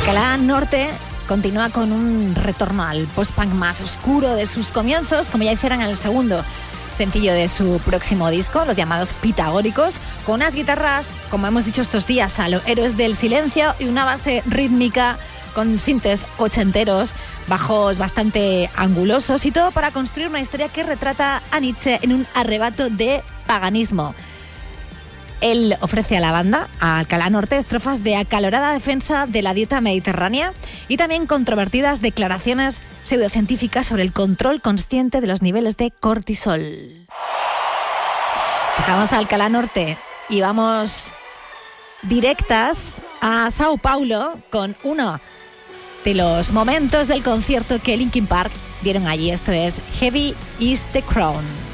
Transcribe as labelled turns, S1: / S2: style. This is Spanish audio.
S1: Alcalá Norte continúa con un retorno al post-punk más oscuro de sus comienzos, como ya hicieron en el segundo sencillo de su próximo disco, los llamados Pitagóricos, con unas guitarras, como hemos dicho estos días, a los Héroes del Silencio y una base rítmica con sintes ochenteros, bajos bastante angulosos y todo para construir una historia que retrata a Nietzsche en un arrebato de paganismo. Él ofrece a la banda, a Alcalá Norte, estrofas de acalorada defensa de la dieta mediterránea y también controvertidas declaraciones pseudocientíficas sobre el control consciente de los niveles de cortisol. Dejamos a Alcalá Norte y vamos directas a Sao Paulo con uno de los momentos del concierto que Linkin Park dieron allí. Esto es Heavy is the Crown.